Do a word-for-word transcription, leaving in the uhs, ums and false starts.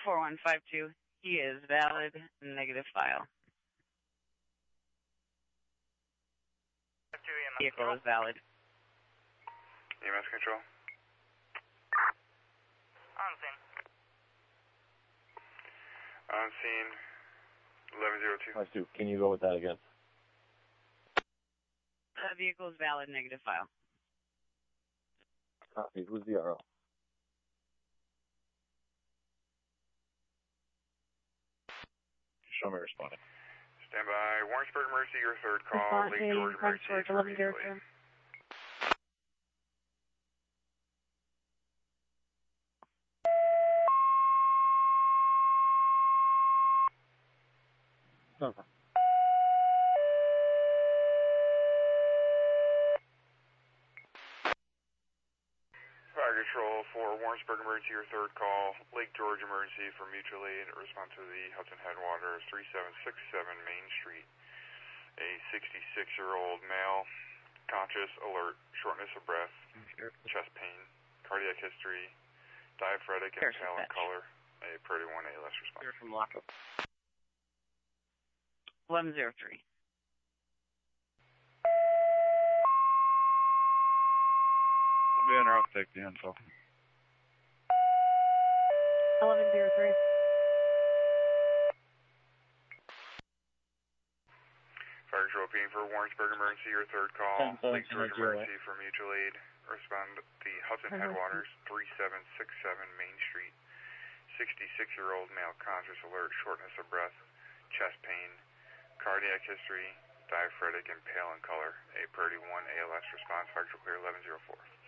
four one five two. He is valid, negative file. Vehicle is valid. E M S control. On scene. On scene, eleven zero two. five two. Can you go with that again? The vehicle is valid, negative file. Copy. Who's the R O? Show me responding. Stand by. Warrensburg emergency, your third call. Response Lake George emergency. eleven zero two. Okay. Fire control for Warrensburg emergency, your third call. Lake George emergency for mutual aid. Respond to the Hudson Headwaters, three seven six seven Main Street. A sixty-six-year-old male, conscious, alert, shortness of breath, chest pain, cardiac history, diaphoretic and pale in color. A priority one A L S response. Here from lockup. eleven zero three. I'll be in there. I'll take the info. eleven zero three. Fire control P for Warrensburg emergency, your third call. Lake George emergency for mutual aid. Respond to the Hudson Headwaters, three seven six seven Main Street. sixty-six-year-old male, conscious, alert, shortness of breath, chest pain, cardiac history, diaphoretic and pale in color. A priority one A L S response. Fire control clear eleven zero four.